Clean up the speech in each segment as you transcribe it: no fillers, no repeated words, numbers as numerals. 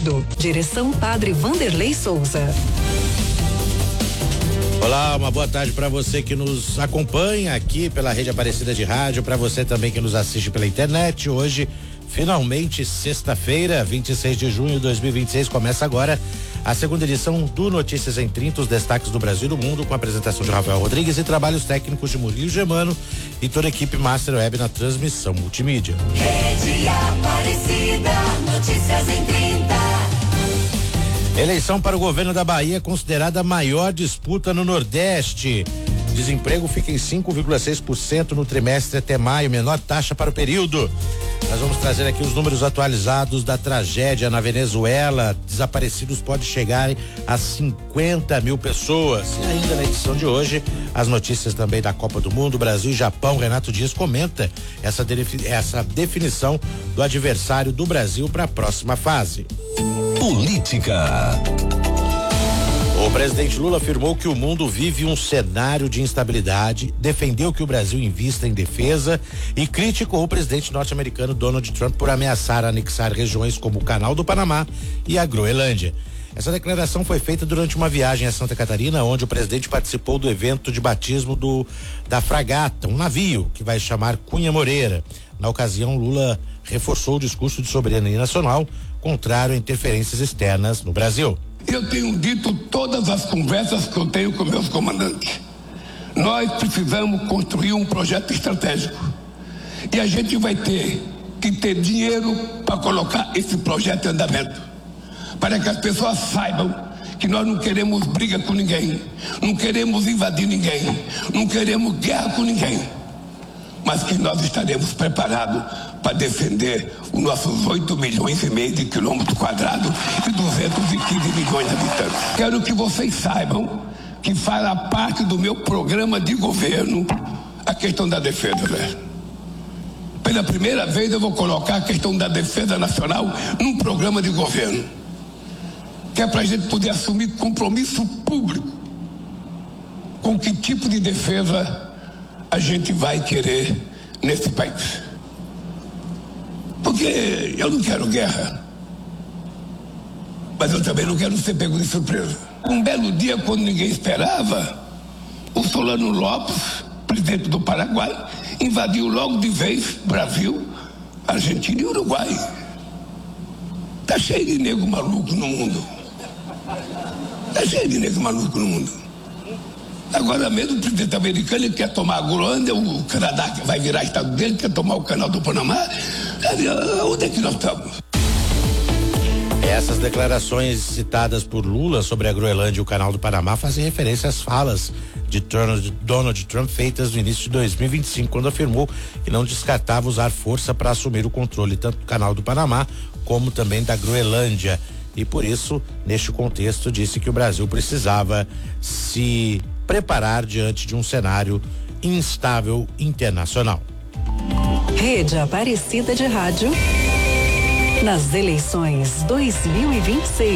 Eduardo. Direção Padre Vanderlei Souza. Olá, uma boa tarde para você que nos acompanha aqui pela Rede Aparecida de Rádio, para você também que nos assiste pela internet. Hoje, finalmente, sexta-feira, 26 de junho de 2026, começa agora a segunda edição do Notícias em 30, os destaques do Brasil e do mundo, com a apresentação de Rafael Rodrigues e trabalhos técnicos de Murilo Germano e toda a equipe Master Web na transmissão multimídia. Rede Aparecida, Notícias em 30. Eleição para o governo da Bahia considerada a maior disputa no Nordeste. Desemprego fica em 5,6% no trimestre até maio, menor taxa para o período. Nós vamos trazer aqui os números atualizados da tragédia na Venezuela. Desaparecidos pode chegar a 50 mil pessoas. E ainda na edição de hoje, as notícias também da Copa do Mundo, Brasil e Japão. Renato Dias comenta essa definição do adversário do Brasil para a próxima fase. Política. O presidente Lula afirmou que o mundo vive um cenário de instabilidade, defendeu que o Brasil invista em defesa e criticou o presidente norte-americano Donald Trump por ameaçar anexar regiões como o Canal do Panamá e a Groenlândia. Essa declaração foi feita durante uma viagem a Santa Catarina, onde o presidente participou do evento de batismo da fragata, um navio que vai chamar Cunha Moreira. Na ocasião, Lula reforçou o discurso de soberania nacional, contrário a interferências externas no Brasil. Eu tenho dito todas as conversas que eu tenho com meus comandantes. Nós precisamos construir um projeto estratégico. E a gente vai ter que ter dinheiro para colocar esse projeto em andamento. Para que as pessoas saibam que nós não queremos briga com ninguém, não queremos invadir ninguém, não queremos guerra com ninguém. Mas que nós estaremos preparados para defender os nossos 8 milhões e meio de quilômetros quadrados e 215 milhões de habitantes. Quero que vocês saibam que fará parte do meu programa de governo a questão da defesa, né? Pela primeira vez eu vou colocar a questão da defesa nacional num programa de governo, que é para a gente poder assumir compromisso público com que tipo de defesa a gente vai querer nesse país. Porque eu não quero guerra, mas eu também não quero ser pego de surpresa. Um belo dia, quando ninguém esperava, o Solano Lopes, presidente do Paraguai, invadiu logo de vez Brasil, Argentina e Uruguai. Tá cheio de nego maluco no mundo. Tá cheio de nego maluco no mundo. Agora mesmo o presidente americano quer tomar a Groenlândia, o Canadá que vai virar estado dele, quer tomar o Canal do Panamá. Onde é que nós estamos? Essas declarações citadas por Lula sobre a Groenlândia e o Canal do Panamá fazem referência às falas de Donald Trump feitas no início de 2025, quando afirmou que não descartava usar força para assumir o controle tanto do Canal do Panamá como também da Groenlândia. E por isso, neste contexto, disse que o Brasil precisava se preparar diante de um cenário instável internacional. Rede Aparecida de Rádio. Nas eleições 2026.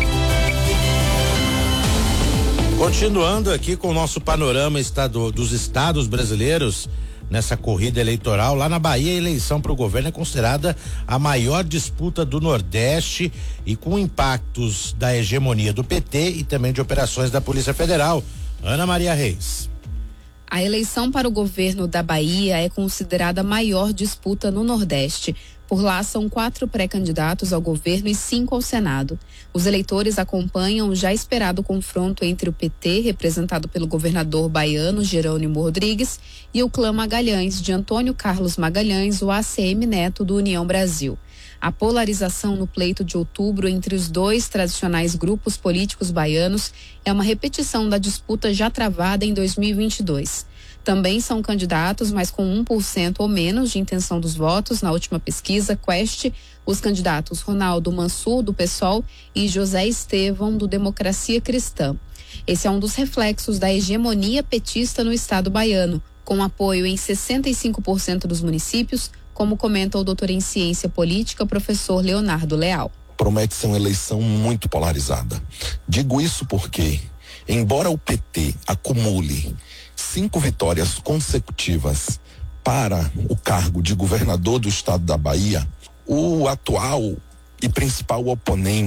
Continuando aqui com o nosso panorama dos estados brasileiros nessa corrida eleitoral, lá na Bahia a eleição para o governo é considerada a maior disputa do Nordeste e com impactos da hegemonia do PT e também de operações da Polícia Federal. Ana Maria Reis. A eleição para o governo da Bahia é considerada a maior disputa no Nordeste. Por lá são 4 pré-candidatos ao governo e 5 ao Senado. Os eleitores acompanham o já esperado confronto entre o PT, representado pelo governador baiano Jerônimo Rodrigues, e o clã Magalhães, de Antônio Carlos Magalhães, o ACM Neto do União Brasil. A polarização no pleito de outubro entre os dois tradicionais grupos políticos baianos é uma repetição da disputa já travada em 2022. Também são candidatos, mas com 1% ou menos de intenção dos votos na última pesquisa Quest, os candidatos Ronaldo Mansur, do PSOL, e José Estevão, do Democracia Cristã. Esse é um dos reflexos da hegemonia petista no estado baiano, com apoio em 65% dos municípios, como comenta o doutor em ciência política, professor Leonardo Leal. Promete ser uma eleição muito polarizada. Digo isso porque, embora o PT acumule 5 vitórias consecutivas para o cargo de governador do estado da Bahia, o atual e principal oponente